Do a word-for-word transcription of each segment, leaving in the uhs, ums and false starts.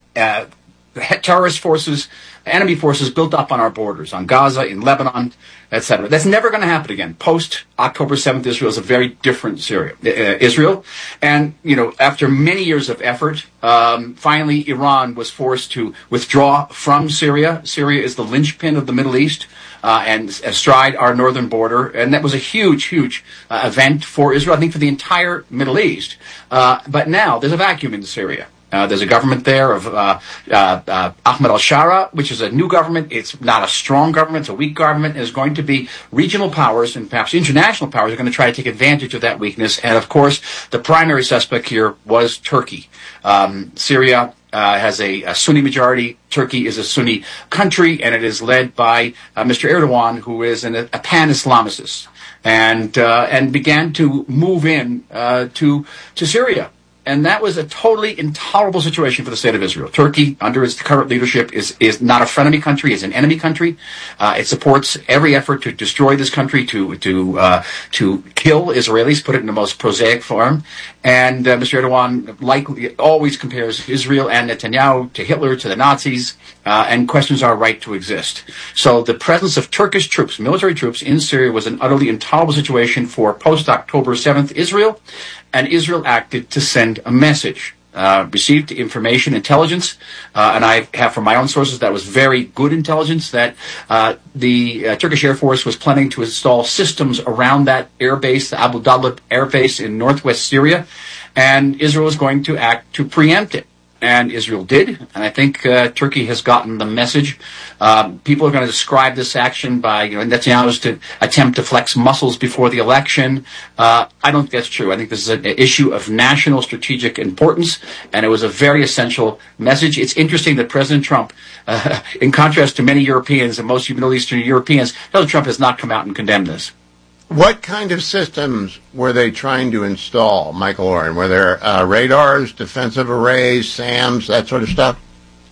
uh, terrorist forces, enemy forces built up on our borders, on Gaza, in Lebanon, et cetera. That's never going to happen again. Post October seventh, Israel is a very different Syria, uh, Israel. And, you know, after many years of effort, um, finally Iran was forced to withdraw from Syria. Syria is the linchpin of the Middle East. Uh, and astride our northern border, and that was a huge, huge uh, event for Israel, I think for the entire Middle East. Uh, but now there's a vacuum in Syria. Uh, there's a government there of uh, uh, uh, Ahmed al-Shara, which is a new government. It's not a strong government. It's a weak government. There's going to be regional powers and perhaps international powers are going to try to take advantage of that weakness. And, of course, the primary suspect here was Turkey. Um, Syria uh, has a, a Sunni majority. Turkey is a Sunni country, and it is led by uh, Mister Erdogan, who is an, a pan-Islamicist, and uh, and began to move in uh, to to Syria. And that was a totally intolerable situation for the state of Israel. Turkey, under its current leadership, is, is not a frenemy country, is an enemy country. Uh, it supports every effort to destroy this country, to to uh, to kill Israelis, put it in the most prosaic form. And uh, Mister Erdogan likely always compares Israel and Netanyahu to Hitler, to the Nazis, uh, and questions our right to exist. So the presence of Turkish troops, military troops, in Syria was an utterly intolerable situation for post-October seventh Israel. And Israel acted to send a message, uh, received information, intelligence, uh, and I have from my own sources that was very good intelligence, that uh, the uh, Turkish Air Force was planning to install systems around that air base, the Abu Dalab air base in northwest Syria, and Israel was going to act to preempt it. And Israel did, and I think uh, Turkey has gotten the message. Um, people are going to describe this action by, you know, Netanyahu's to attempt to flex muscles before the election. Uh, I don't think that's true. I think this is an issue of national strategic importance, and it was a very essential message. It's interesting that President Trump, uh, in contrast to many Europeans and most Middle Eastern Europeans, President Trump has not come out and condemned this. What kind of systems were they trying to install, Michael Oren? Were there uh, radars, defensive arrays, SAMs, that sort of stuff?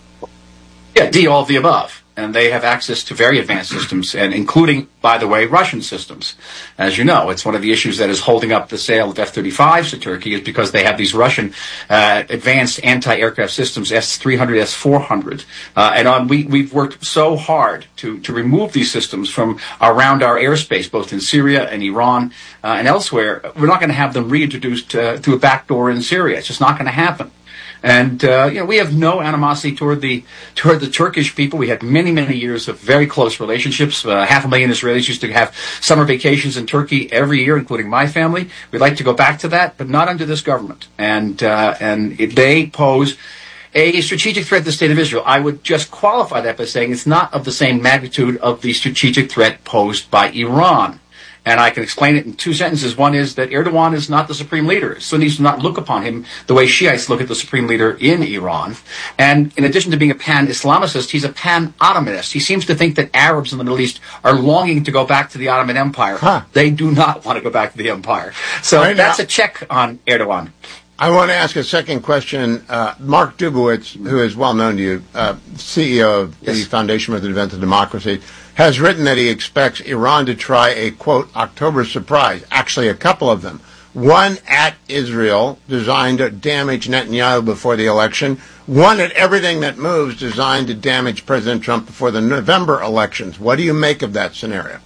Yeah, D, all of the above. And they have access to very advanced systems, and including, by the way, Russian systems. As you know, it's one of the issues that is holding up the sale of F thirty-fives to Turkey is because they have these Russian uh, advanced anti-aircraft systems, S three hundred, S four hundred. Uh, and um, we, we've worked so hard to, to remove these systems from around our airspace, both in Syria and Iran uh, and elsewhere. We're not going to have them reintroduced uh, through a backdoor in Syria. It's just not going to happen. And, uh, you know, we have no animosity toward the toward the Turkish people. We had many, many years of very close relationships. Uh, half a million Israelis used to have summer vacations in Turkey every year, including my family. We'd like to go back to that, but not under this government. And, uh, and it, they pose a strategic threat to the state of Israel. I would just qualify that by saying it's not of the same magnitude of the strategic threat posed by Iran. And I can explain it in two sentences. One is that Erdogan is not the supreme leader. Sunnis do not look upon him the way Shiites look at the supreme leader in Iran. And in addition to being a pan-Islamicist, he's a pan-Ottomanist. He seems to think that Arabs in the Middle East are longing to go back to the Ottoman Empire. Huh. They do not want to go back to the empire. So right that's now, a check on Erdogan. I want to ask a second question. Uh, Mark Dubowitz, who is well known to you, uh, C E O of yes. the Foundation for the Defense of Democracy, has written that he expects Iran to try a, quote, October surprise, actually a couple of them. One at Israel, designed to damage Netanyahu before the election. One at everything that moves, designed to damage President Trump before the November elections. What do you make of that scenario?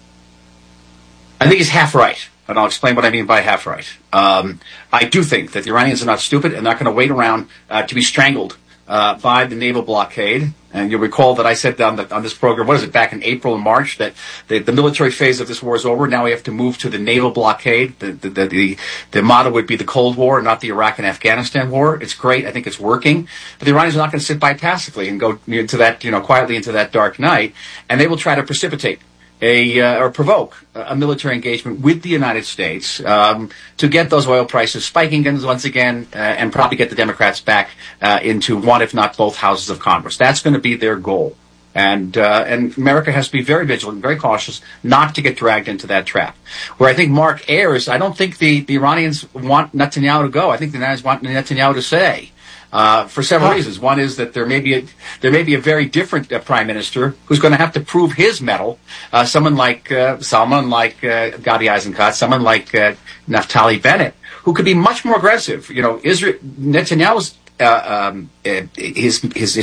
I think he's half right, and I'll explain what I mean by half right. Um, I do think that the Iranians are not stupid and not going to wait around uh, to be strangled uh, by the naval blockade. And you'll recall that I said on, the, on this program, what is it, back in April and March, that the, the military phase of this war is over. Now we have to move to the naval blockade. The, the, the, the, the motto would be the Cold War, not the Iraq and Afghanistan war. It's great. I think it's working. But the Iranians are not going to sit by passively and go into that, you know, quietly into that dark night. And they will try to precipitate a uh, or provoke a military engagement with the United States um, to get those oil prices spiking once again uh, and probably get the Democrats back uh, into one, if not both, houses of Congress. That's going to be their goal. And uh, and America has to be very vigilant, very cautious, not to get dragged into that trap. Where I think Mark errs, I don't think the, the Iranians want Netanyahu to go. I think the Iranians want Netanyahu to stay. Uh, for several huh. reasons. One is that there may be a, there may be a very different uh, prime minister who's going to have to prove his mettle. Uh, someone like uh, someone like uh, Gadi Eisenkot, someone like uh, Naftali Bennett, who could be much more aggressive. You know, Israel, Netanyahu's uh, um, uh, his his